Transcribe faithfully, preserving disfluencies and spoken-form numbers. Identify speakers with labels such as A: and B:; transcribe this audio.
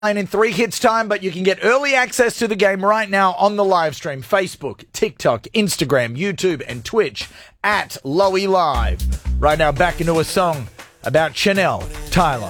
A: in three hits time, but you can get early access to the game right now on the live stream. Facebook, TikTok, Instagram, YouTube, and Twitch at Lowy Live. Right now, back into a song about Chanel Tyler.